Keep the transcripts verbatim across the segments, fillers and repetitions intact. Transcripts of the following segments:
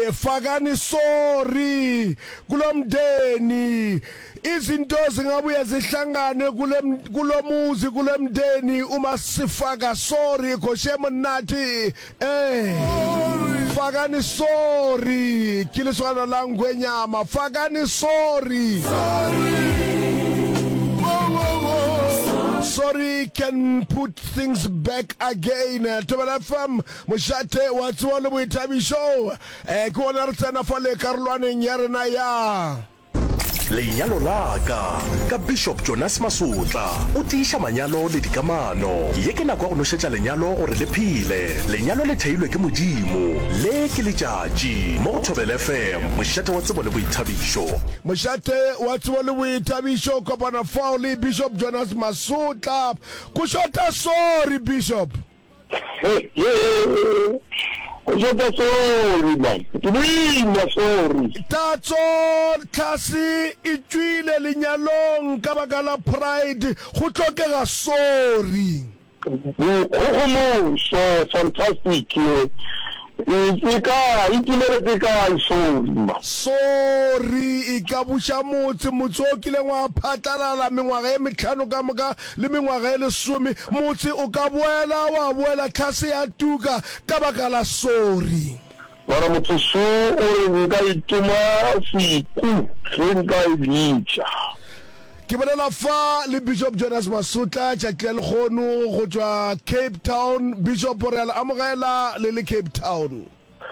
fakani sorry kulomdeni izinto zingabuya zihlangane kule kulomuzi kulemdeni uma sifaka sorry khoshemo nathi eh fakani sorry kiliswana la ngwenyama fakani sorry sorry can put things back again. Tobela F M moshate wa tswalo boitabi show eh kona re tsena fa le karolwaneng ya rena ya Lenyalo la ka ka Bishop Jonas Masutla o tiisha manyalo le dikamano ye ke nako go nosetsa lenyalo gore le phile lenyalo le theilwe ke modimo le ke letšatši mo Tobela F M mošate wa tsebo le boithabišo mošate wa tsebo le boithabišo kopana fao le Bishop Jonas Masutla go shota sorry Bishop Ujota sorry man. Tuwina sorry. Tatso kasi itwile linyalong kabagala pride go tlokega sorry. Oh so fantastic. Ika itimere tika sorry. Sorry ikabusha motse motse o kile ngwa phatlala mengwaga e metlhano ka moka le mengwaga e lesome motse o ka boela wa boela tlase ya tuka ka baka la sorry. Bara motse so o nka ituma fiku nka ibitsa. Ke bolela fa le Bishop Jonas Masutla tša tlel khono go tswa Cape Town Bishop Real amogela le le Cape Town.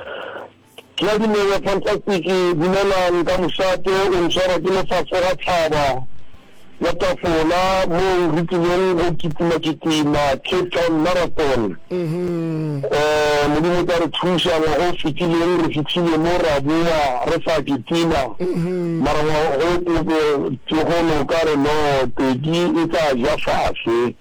Ke a dimela fantastic dinela nka mošate o ntshwara ke lefatshe ga tlhaba ya tafola mo ritileng go kitima kitima Cape Town Marathon. Eh modimo tla re thuša go fitileng re fitlhile mo ra boa re sa kitima mara go tlogono ka re no pedi e tla ja fatshe.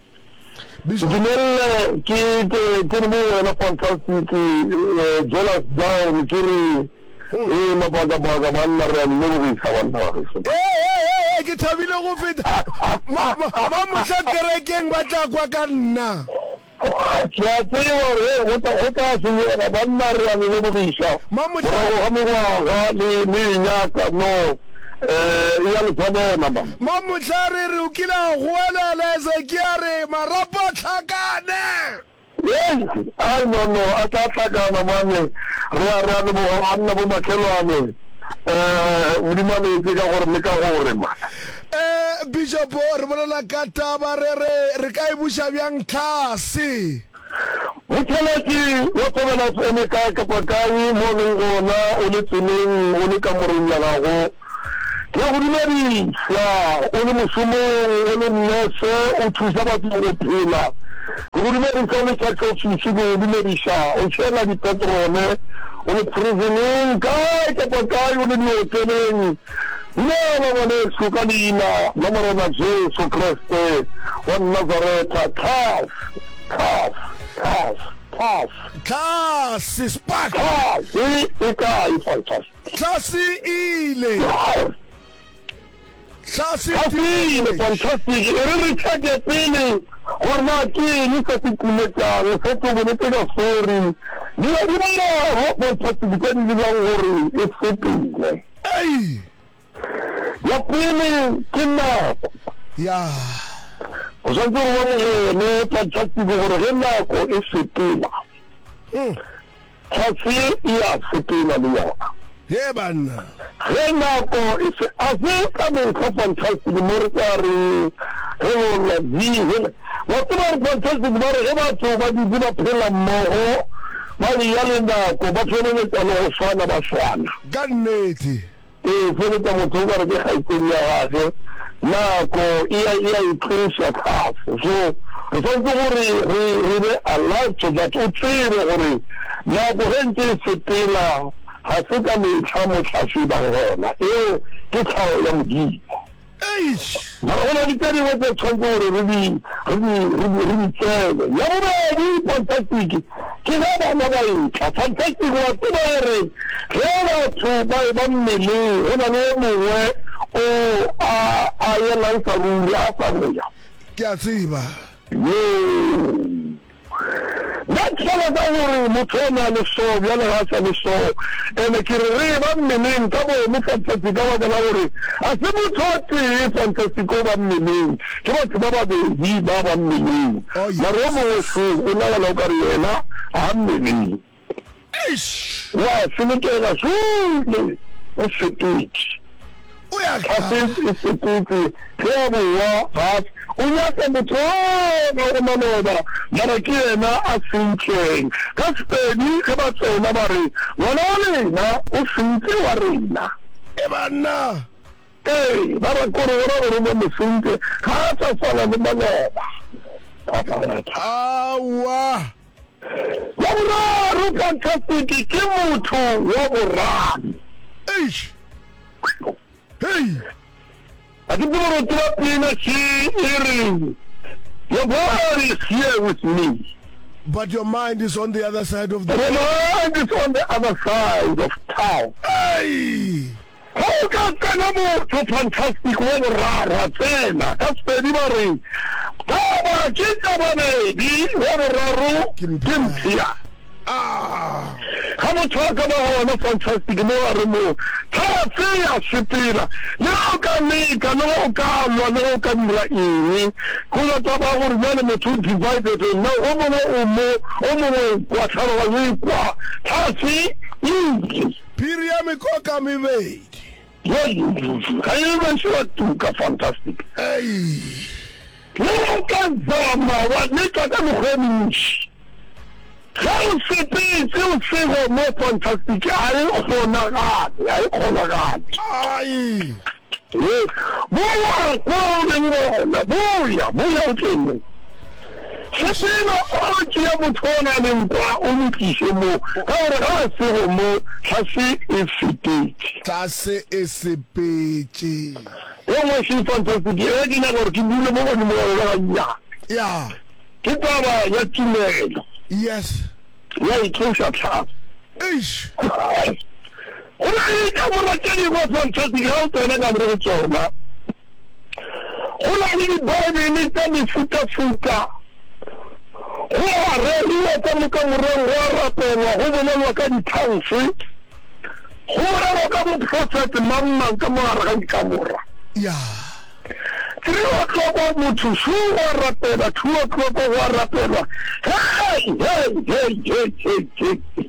Dinelle ke ke mo wena fantastic Jonas down ke re eh mabaga baga banna re mo go ikhawana eh eh ke thabile go feta ma mo tla kerekeng ba tla kwa ka nna ya tseo re go ta go ta se banna re mo go isa ma mo tla go ga le nya ka no eh ya le tsana mama ma mo tla re re o kila go wela le se ke re marapo tlhakane. Yes, I no no atataka na mane ra ra no anna bo makelwane eh udimane ke ka gore me ka gore ma eh Bishop re bona ka taba re re re ka e busha byang tlase o tshela ke o tshela se me ka ka pakai mo ngona o le tseleng o le ka morenya la go ke go dimedi ya o le mosumo o le nese o thusa batho go phela go dimedi ka le ka tshotsi go dimedi sha o tshela di patrone o le prisoneng ka ka pakai o le no teneng no no no sukalina no no no Jesu Christe o Nazareta tough tough tough tough class spark tough e e ka e fantastic class ile class ile fantastic e re tsaka pele orma ke ni ka tikumeta le foto bo ne ka sorry ni ya di mo ho fantastic ke ni la gore e fetile ei ya pele kina ya o sa tlo gore ne fantastic gore ge nako e fetila mm kasi ya fetila le yona ye bana ge nako e se azeka me ka fantastic mo re tsare ge la di wa tsaba fantastic mo re ge batho ba di ba phela mmogo ba ya le nako ba tshwanetse tsalo go swana ba swana ka nnete eh fele ta motho ba re ke gaitseng ya gage nako ia ia ithusa khafu so re tshwanetse gore re re be alive to that o tsere gore nako ge ntse e fetela ga se ka metlha motlhafi ba gona eo ke tlhao ya modimo eish mara go na di tse dingwe tse tshwanetse gore re di re di tsele ya bobedi fantastic ke ga bana ba ntla fantastic wa tseba re ge batho ba ba mmele go na le mongwe o a a yelang sa ruri a sa moya ke a tseba yo That's all about Mutona and the show, the other house and the show, and the Kirima meaning, Tabo, Mufantastic over the Lowry. As the Mutoti, fantastic over meaning, Trot Baba, the Baba meaning. Maromo was true, in our local, I'm meaning. Yes, Senator, truly, what's the teach? I think it's a pretty terrible but we have to be told over but again, I think that's the new about so nobody. One only now, who seems to worry now. Emana. Hey, but I could remember something. How to follow the money. Ah, wow. Wabura, fantastic, Kimutu, Wabura. Ish. Hey! I think we're dropping a hearing. Your body is here with me. But your mind is on the other side of the Your mind is on the other side of town. Hey! How can I move to fantastic weather? That's very worrying. Baba, get over there. Be weather, Kimtia. Ah, how much talk about a fantastic more remove? Tafia Shipira. No can make a no come, no can like Kulataba would run to divide it. No woman or more, woman, what are we? Tafi, you. Piriam Coca me made. I even sure to fantastic. Hey, no can Zama, what make a damage. How should be still say more fantastic? I also not hard. I also God. Aye. Yes. Boy, boy, boy, boy, boy. Sasina oji amutona nimba umikishemo. Kaura hasi homo hasi isipiti. Hasi isipiti. Yomo shi fantastic. Egi na gorkibule mo ni mo ya. Yeah. Kitaba ya chimelo. Yes. Yeah, he came shot shot. Ish. When I come on, tell you what one fantastic house and I got rid of it. When I need baby, need to be futa futa. Oh, really? I come come run war up and who will not come town street. Who will come prophet mama come on camera. Yeah. Three o'clock mutu suwa rapela, two o'clock wa rapela. Hey, hey, hey, hey, hey, hey.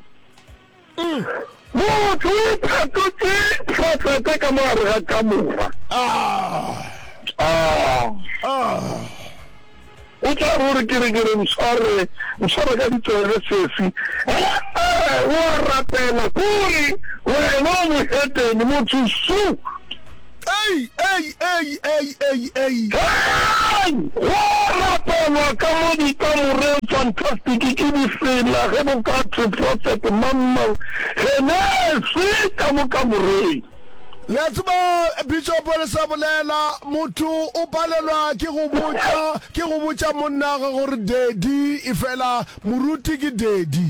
Mutu patuti, prophet kamara kamura. Ah, ah, ah. Uta uri kiri kiri, I'm sorry, I'm sorry that it's a recession. Hey, wa rapela, kuri, wa enomi hete, mutu su. Hey, hey, hey, hey, hey, hey. Hey! What happened? Come on, come on, fantastic. Give me free. La heaven got to prophet, mama. Hey, free, come come on. Let's go, Bishop Sabulela, Mutu, Upalala, Kirubucha, Kirubucha Munaga, or Dedi, Ifela, Murutigi Dedi.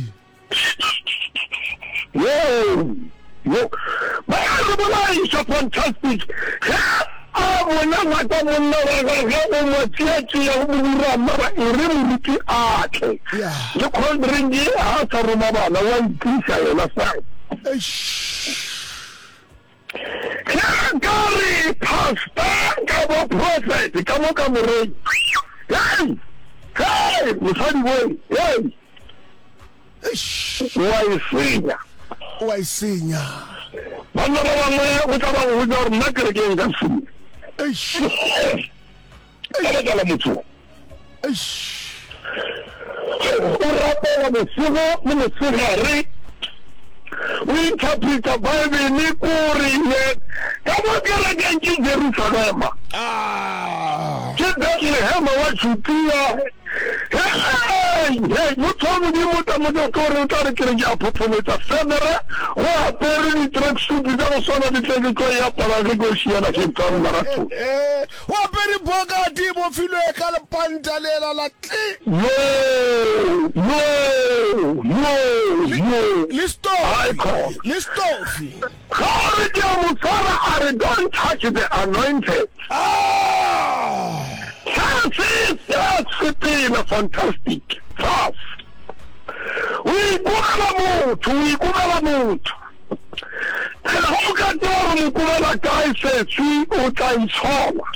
Yo! Yo, but I is so fantastic. I will not want to know what you art. You can't bring it out of Rumaba, no one piece I understand. Gary, Pastor, come on, prophet, come on, come on. Hey, hey, the funny way, hey. Why, Senior? Why, Senior? But no one without without nothing against them. Hey, I got a mutual. Hey, we interpret the Bible, Nikuri, come on, get against Jerusalem. Ah, get Bethlehem, what you do. Hey, hey, you told me you want to go to the opportunity. Federal, or apparently, trucks to be done so that it's a good way up and negotiate a him. Eh, what very boga demo feel like a pantalera like no, no, no, no. List off, list off. Call it your Musara, and don't touch the anointed. Ah. Yes, that's fantastic. Fast. ikumela motho o ikumela motho ena go ka tore mo kumela kae setsi o tla itshola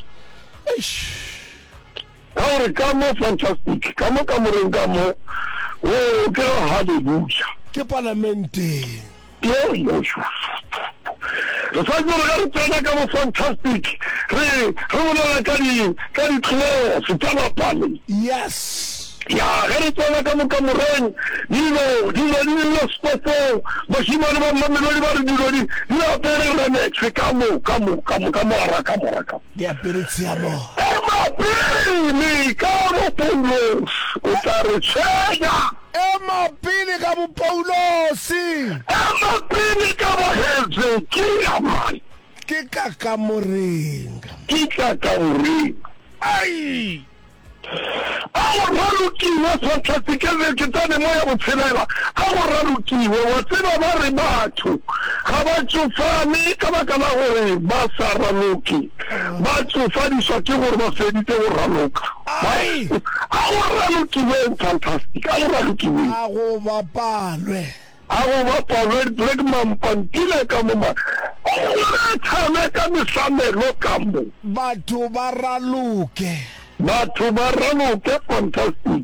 ka gore ka mo fantastic ka mo ka moreng ka mo o ke hallelujah ke parlamente yo yo re sa go re tsena ka mo fantastic re re bona ka di ka di tlhelo se tla pale yes ya re tsena ka mo ka moreng dilo dilo dilo spotso ba shimane ba mamelo ba re dilo di la pere le next ka mo ka mo ka mo ka mo ra ka mo ra ka ya peritsiamo ema pili ka mo Paulos o tla re tsena ema pili ka mo Paulosi ema pili ka mo hetse ke ya mai ke ka ka morenga ke ka ka morenga ai a ralukiwe fantastikele ke tane moya botshelela a go ralukiwe wa tseba ba re batho ga ba tsofane ka baka la gore ba sa raluki ba tsofadiswa ke gore ba fedite go raluka a go ralukiwe fantastic a go ralukiwe a go bapalwe a go bapalwe black mampantile ka moma a thame ka meslamelo ka mo batho ba raluke batho ba raluke fantastic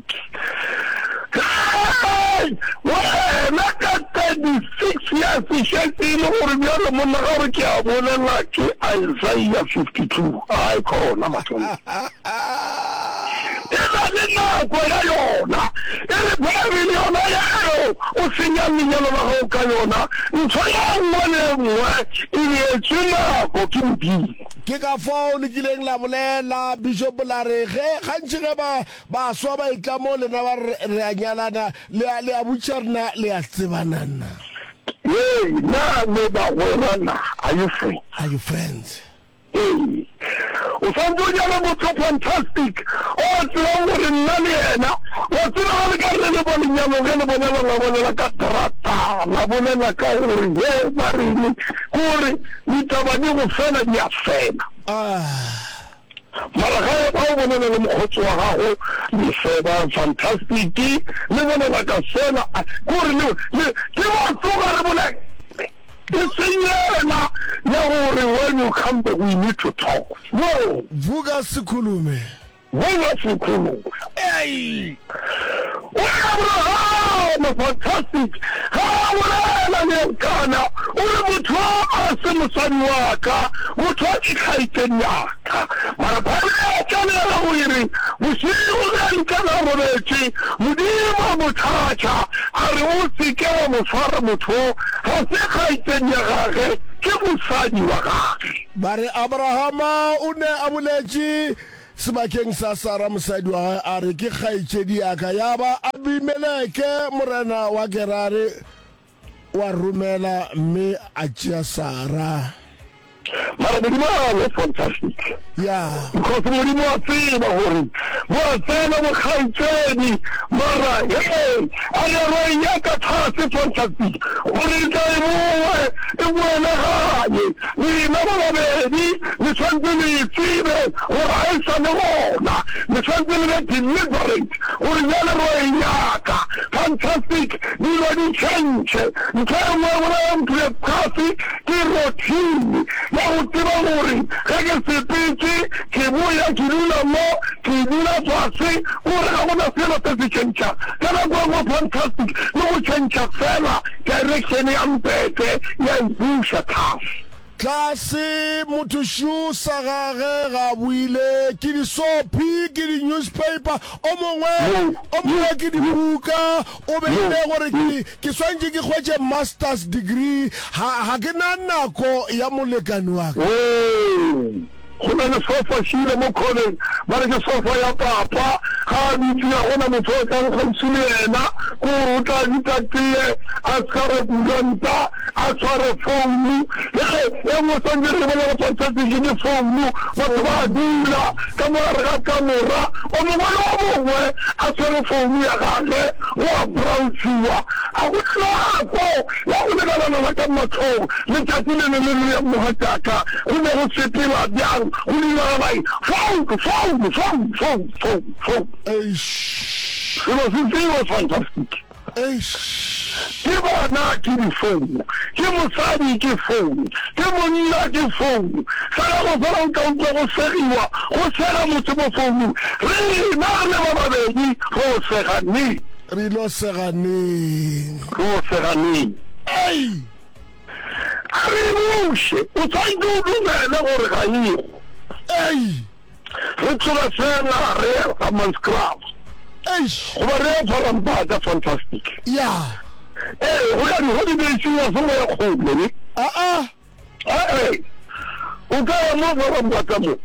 wena ka thirty-six years šetse e le gore bjalo monna ga gore ke a bolela ke Isaiah fifty-two a khona matlhong e na le nako ya yona e re bebele yona yao o senya lenyalo la gago ka yona ntho ya nngwe le nngwe e beetswe nako ke modimo ke ka fao le kileng la bolela bishop la re ge gantši ge ba ba swa ba itla mo lena ba re a nyalana le le a butšarna le a tsebanana hey na me ba wena are you free are you friends hey o santo nyala motho fantastic o tsela gore nna le yena o tsela le ka re le bona nyalo ge le bona la bona ka trata la bona la ka gore ye ba re ni gore ni tabani go fela di a fela ah mara ga ba o bona le mogotso wa gago le fela fantastic le bona la ka fela gore le ke ba tsoga re bona Isinyela ya gore when you come back we need to talk. No, vuka sikhulume. Vuka sikhulume. Hey. Wow, fantastic. Hawala ngekana. Ule muthu asemsani waka, muthu akhaitenya. Mara phela kana la uyiri, usiwe ngana robethi, mudima muthacha, ari usike wa mufara muthu, asekhaitenya gage, ke mosadi wa gage. Bare Abrahama o ne a boletše sebakeng sa Sara mosadi wa a re ke kgaitšedi ya ka ya ba Abimeleke morena wa Gerare wa romela mme a tšea Sara. Mara modimo a fantastic. Yeah. Because modimo a tseba gore mo tsena mo kgaitsedi mara hey ale re ya ka thase fantastic. Gore ka mo e wena gae ni na ba bedi ni tshwantse ni tsebe gore a isa le bona ni tshwantse le deliberate gore ya le re ya ka fantastic ni lo di change ni ka mo mo mo coffee ki routine ya o tseba gore ga ke sepetse ke boya ke dula mo ke dula fatshe gore ga gona fela se se tšhentšha ka nako go fantastic le go tšhentšha fela direction ya mpete ya mpusha tlase tlase motho shu sa gage ga buile ke di soapy ke di newspaper o mongwe o mongwe ke di buka o beile gore ke swantse ke kgwetše master's degree ha ke na nako ya molekani wa ka go na le sofa shile mo college ba re ke sofa ya papa ga ditsi ya gona motho o tla go tsile ena go ruta ditatile a tsare bulanta a tsare phone e mo tsenge re bona ba tsatsi ke phone ba ba dula ka mo re ka kamera o mo bona o mongwe a tsare phone ya gage wa browsiwa a go tla go ya go le bana ba ka motho le tsatsi le le le mo hataka o ne go sepela bjang Ulai, phone, phone, phone, phone, phone, phone. Eish. It was, it was fantastic. ke bana ke difounu ke mosadi ke founu ke monna ke founu fela go fela o ka utlwa go segiwa go sega motho mo founung re na le ba babedi go seganeng re lo seganeng go seganeng ei a re bushe o tshwanetse o dumele gore ga eo ei re tlola fela re ga manscrab ei goba re phalambaka fantastic ya ee go ya di-holidaysing songo ya kgole ne aa ee o ka ya mo phalambaka mo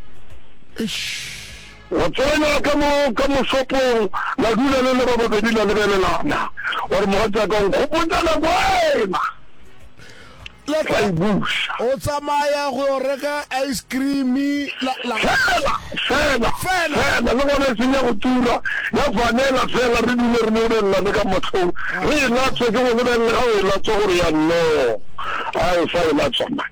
wa tsena ka mo ka mo shopong la dula le le ba babedi la lebelelana wa re mogatsa ka nkgopotsana kwena la busha o tsamaya go reka ice cream la la fela fela Fela. fela le gone senya go tura ya vanela fela re dule re morelela le ka matlhong re e latswe ke go lebelela ga o e latswe gore ya no a e sa e latswa ma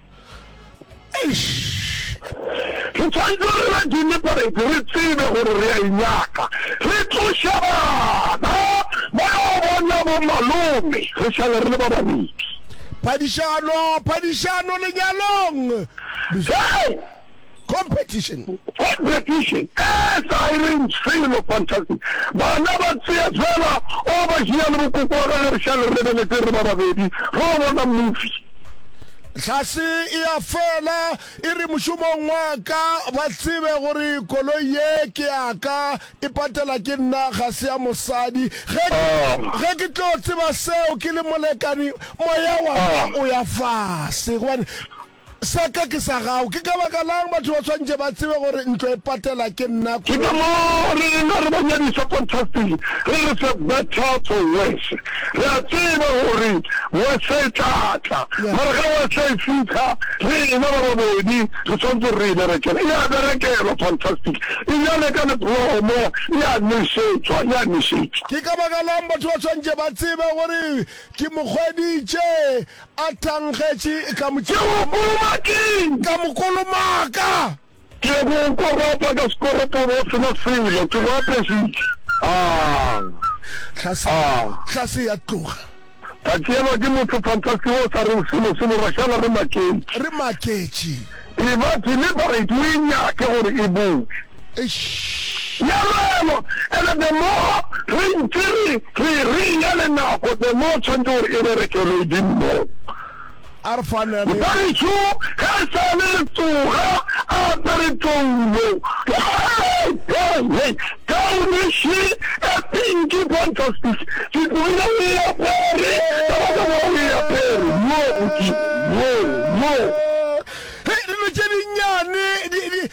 re tshwanetse re la dineparete re tsebe gore re a inyaka re tloša bana ba yo bona bo malome re šale re le ba babedi phadišano phadišano lenyalong Hey! competition competition as Irene Silo fantastic bana ba tsia fela o ba jia le bokoko ga re shale re le re ba babedi ro bona movie tlhase e a fela e re mošomong wa ka ba tsebe gore koloi ye ke yaka e patela ke nna ga se ya mosadi ge ke tlo tseba seo ke le molekani moya wa ka o ya fase gobane sa ka ke sa gago ke ka baka lang batho ba tshwantse ba tsebe gore ntlo e patela ke nna ke ka mo re na re ba nyadisa fantastic re re se better to worse re a tseba gore worse tlatla mara ga worse fitha re na ba babedi re tshwanetse re berekela ya berekela fantastic e ya le ka le promo ya nisetswa ya nisetswa ke ka baka lang batho ba tshwantse ba tsebe gore ke mokgweditše a thankgetše ka motšeo ka mokolomaka ke go koropa ka skoropo bo sena selo ke go apesitse ah tlhase ya tloga ta tseba ke motho fantastic o sa re selo selo ra šala re maketše re maketše e ba deliberate o inyake gore e boe ya lelo ene the more re ntse re re nyale nako the more tshwanetse gore e berekele dimmo a re fanele Barichu, Kasale Tuha, Aperitulo. Hey, hey, hey, Kaunishi, a pinky fantastic. You do not be a fairy, don't be a fairy. No, no, no. Hey, the Jenny, the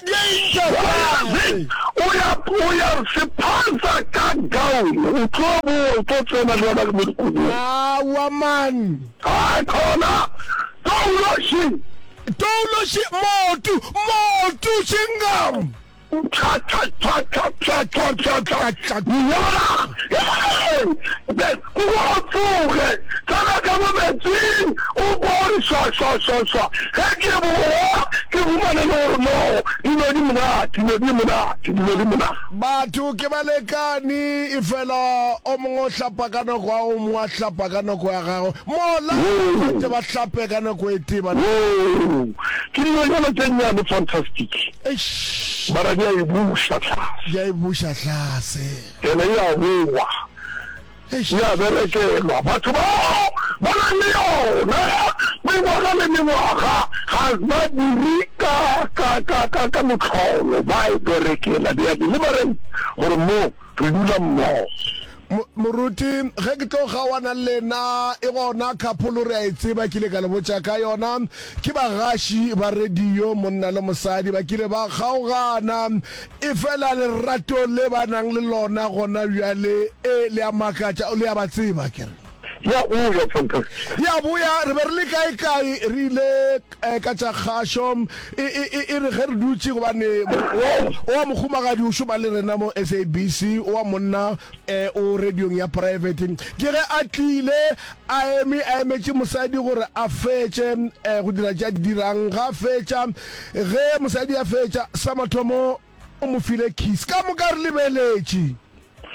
the Oya, oya, se pasa cagao. O trouble, todo na lua do ah, woman. Ah, kona. Toloshi. Toloshi, motu, motu, chingam. Cha cha cha cha cha cha cha cha cha. Yara. Hey. De kuotuge. Sana kama beti. Ubori sa sa sa sa. Heki buwa. Kibumane no no. Ino di muna. Ino di muna. Ino di muna. Batho ke balekani ifela o mongwe hlapa ka nako wa o mongwe hlapa ka nako ya gago mola tse ba hlape ka nako e tiba ke le yona tsenya le fantastic eish bara dia e busha tlase ya e busha tlase ene ya buwa eish ya berekelwa batho ba ba le yona ba bona le mengwaga ga ba dirika ka ka ka ka motlholo ba e berekela dia le bare gore mo re dula mmo moruti ge ke tlo gawana lena e gona khapholo re a e tseba ke le ka le botsa ka yona ke bagashi ba radio monna le mosadi ba kile ba kgaogana e fela le rato le banang le lona gona bjale e le a makatša o le a ba tseba kere ya uya fantastic ya buya re be re le kae kae re ile ka tša kgašo e re ge re dutse gobane o mogumagadi o šoma le rena mo S A B C o wa monna o radiong ya private ke ge a tlile a eme a emetše mosadi gore a fetše go dira tša dirang ga a fetša ge mosadi a fetša sa mathomo o mo file kiss ka moka re lebeletše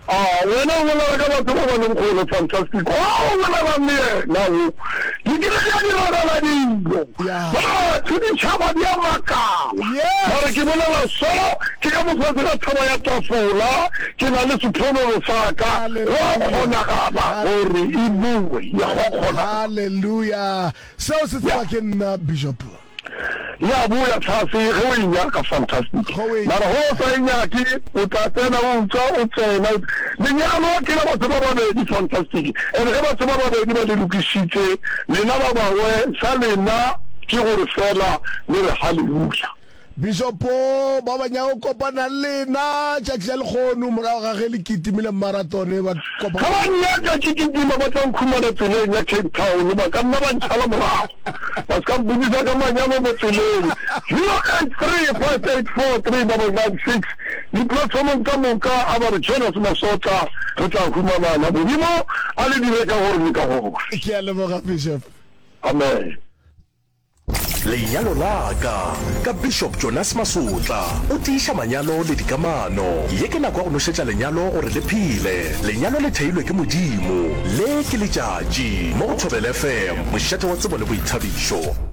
Ah, wena o bolela ka batho ba ba leng kgolo fantastic. Wa o bolela le yena o. Di ke le di rara dilo. Ba tshedi tshaba di makala. Mara ke bolela so ke ka motho ka thaba ya tafola ke na le sepholo sa ka. Wa khona ga ba gore e bue ya go khona. Hallelujah. So se tsa ke nna Bishop. Ya buya thasi go inya ka fantastic. Mara ho sa inya ki o ta tsena o tswa o tsena. Lenyalo ke la batho ba ba di fantastic. E re ba tsaba ba di ba di lokishitse. Le na ba bawe sa lena ke gore fela le re hallelujah. Bishop ba ba nya o kopana lena tja tja le khono mora ga ge le kitimile marathon ba kopana. Ka ba nya ka kitima ba tla khumana tsele ya Cape Town ba ka nna ba ntshala mora. Ba ska bubisa ka manyalo mo tseleng. zero eight three five eight four three nine six. Di platform ka monka aba re Jonas Masota re tla khumana na bodimo a le dire ka gore ni ka go. Ke a leboga Bishop. Amen. Lenyalo la ka ka Bishop Jonas Masotla o tiisha manyalo le dikamano ye ke nako go nosetša lenyalo gore le phile lenyalo le theilwe ke modimo le ke letšatši mo go Thobela F M mošate wa tsebo le boithabišo.